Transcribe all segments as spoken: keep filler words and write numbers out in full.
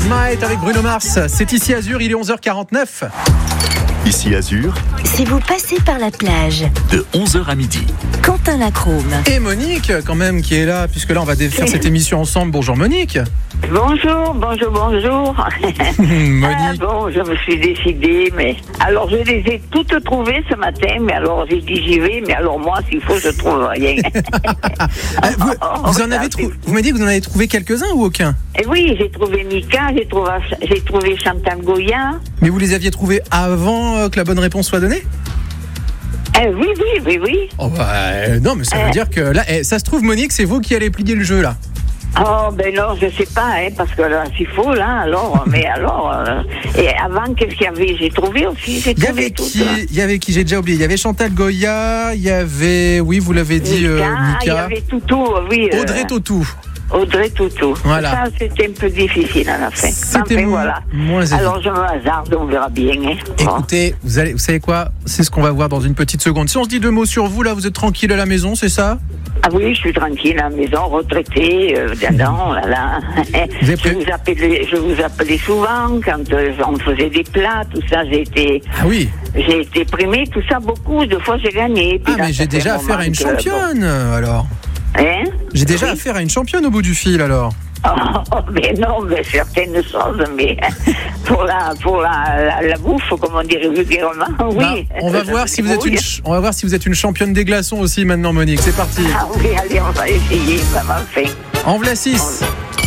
Smite avec Bruno Mars. C'est ici Azur, il est onze heures quarante-neuf. Ici Azur, Si vous passez par la plage, de onze heures à midi. Quentin Lacrome. Et Monique, quand même, qui est là, puisque là, on va faire cette émission ensemble. Bonjour Monique. Bonjour, bonjour, bonjour. Monique. Ah bon, je me suis décidée, mais... Alors, je les ai toutes trouvées ce matin, mais alors, j'ai dit j'y vais, mais alors moi, s'il faut, je trouve rien. Ah, vous, vous en avez trou- vous m'avez dit que vous en avez trouvé quelques-uns ou aucun? Et oui, j'ai trouvé Mika, j'ai trouvé, j'ai trouvé Chantal Goya. Mais vous les aviez trouvés avant euh, que la bonne réponse soit donnée? Eh oui, oui, oui, oui. Oh bah, euh, non, mais ça veut Euh. dire que là, eh, ça se trouve, Monique, c'est vous qui allez plier le jeu, là. Oh, ben non, je sais pas, hein, parce que là, s'il faut, là, alors, mais alors... euh, et avant, qu'est-ce qu'il y avait? J'ai trouvé aussi, j'ai Il y trouvé avait tout qui? ça. Il y avait qui? J'ai déjà oublié. Il y avait Chantal Goya, il y avait, oui, vous l'avez dit, euh, Mika, il y Mika. avait Toutou, oui. euh, Audrey Tautou. Audrey Toutou. Voilà. Ça, c'était un peu difficile à la fin. C'était Enfin, mo- voilà. moins évident. Alors, je me hasarde, on verra bien. Hein. Bon. Écoutez, vous, allez, vous savez quoi? C'est ce qu'on va voir dans une petite seconde. Si on se dit deux mots sur vous, là, vous êtes tranquille à la maison, c'est ça? Ah oui, je suis tranquille à la maison, retraitée. Euh, non, là, là. Vous avez je, pré- vous appelais, je vous appelais souvent quand euh, on faisait des plats, tout ça. J'ai été, Ah oui. j'ai été primée, tout ça, beaucoup de fois j'ai gagné. Puis Ah, là, mais ça j'ai fait déjà un affaire à moment une que, championne, alors. bon. Hein? J'ai déjà Oui. affaire à une championne au bout du fil, alors. Oh, mais non, mais certaines choses, mais pour la, pour la, la, la bouffe, comme on dirait vulgairement, oui. Bah, on va voir si vous êtes une, ch- on va voir si vous êtes une championne des glaçons aussi maintenant, Monique. C'est parti. Ah oui, allez, on va essayer, ça m'a fait. En voilà six.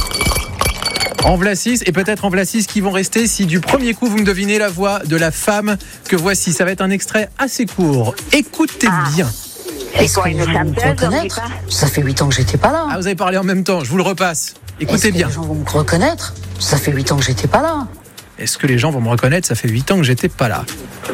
En voilà six, et peut-être en voilà six qui vont rester si du premier coup vous me devinez la voix de la femme que voici. Ça va être un extrait assez court. Écoutez Ah. bien. C'est Est-ce quoi, que une les gens vont me chanteuse, on dit reconnaître? pas? Ça fait huit ans que j'étais pas là. Ah, vous avez parlé en même temps, je vous le repasse. Est-ce Écoutez que bien. les gens vont me reconnaître? Ça fait huit ans que j'étais pas là. Est-ce que les gens vont me reconnaître? Ça fait huit ans que j'étais pas là.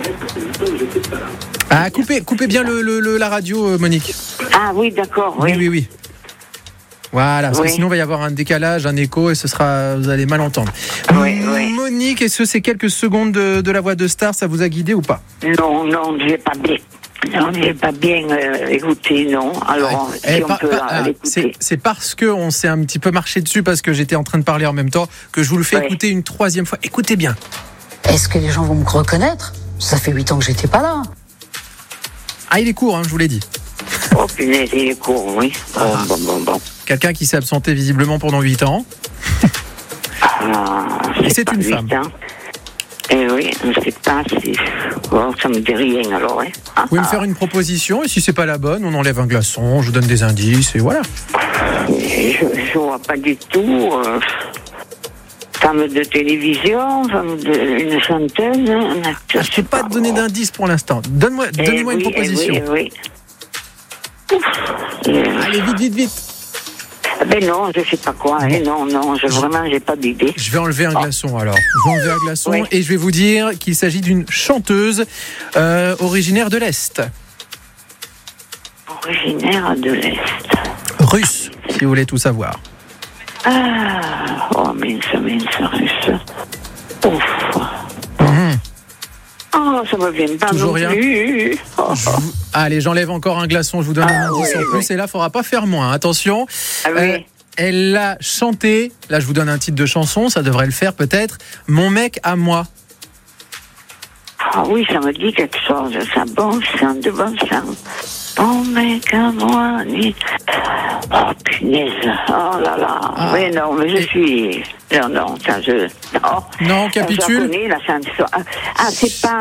Ah, coupez, coupez bien le, le- le- la radio, euh, Monique. Ah oui, d'accord, Oui, oui. oui, oui. Voilà, parce Oui. que sinon il va y avoir un décalage, un écho, et ce sera, vous allez mal entendre. Oui, oui. Monique, est-ce que ces quelques secondes de, de la voix de Star, ça vous a guidé ou pas? Non, non, j'ai pas bien. Non, j'ai pas bien euh, écouté, non. Alors, Eh, si on par- peut par- euh, ah, l'écouter. c'est, c'est parce qu'on s'est un petit peu marché dessus, parce que j'étais en train de parler en même temps, que je vous le fais Ouais. écouter une troisième fois. Écoutez bien. Est-ce que les gens vont me reconnaître? Ça fait huit ans que j'étais pas là. Ah, il est court, hein, je vous l'ai dit. Oh, punaise, il est court, oui. Bon, Ah. bon, bon, bon. Quelqu'un qui s'est absenté visiblement pendant huit ans. Ah, Et c'est pas une huit femme. ans. Eh oui, je sais pas si... Oh, ça me dit rien, alors, hein. Ah, Vous pouvez me faire une proposition, et si c'est pas la bonne, on enlève un glaçon, je vous donne des indices, et voilà. je, je vois pas du tout... Euh, femme de télévision, femme de... Une chanteuse, un acteur... Je ne peux pas te donner d'indices pour l'instant. Donne-moi, Eh donnez-moi oui, une eh proposition. oui, eh oui. Ouf. Euh, Allez, vite, vite, vite. Ben non, je sais pas quoi. Hein. Non, non, je, vraiment, j'ai pas d'idée. Je vais enlever un glaçon alors. Je vais enlever un glaçon Oui. et je vais vous dire qu'il s'agit d'une chanteuse euh, originaire de l'Est. Originaire de l'Est. Russe, si vous voulez tout savoir. Ah, oh mince, mince, russe. Ouf. Mhm. Oh, ça me vient pas Toujours non rien. plus. Oh. Je vous- Allez, j'enlève encore un glaçon, je vous donne un Ah, indice oui, en plus. oui. Et là, il ne faudra pas faire moins. Attention. Ah oui. Euh, elle a chanté, là je vous donne un titre de chanson, ça devrait le faire peut-être. Mon mec à moi. Ah oui, ça me dit quelque chose. Ça bon sang, de bon sang. Bon mec à moi, ni... Oh punaise. Oh là là. Ah. Mais non, mais je suis... Non, non, ça je... Non. Non, on capitule. Je la connais, la chanson. Ah, ah, c'est pas...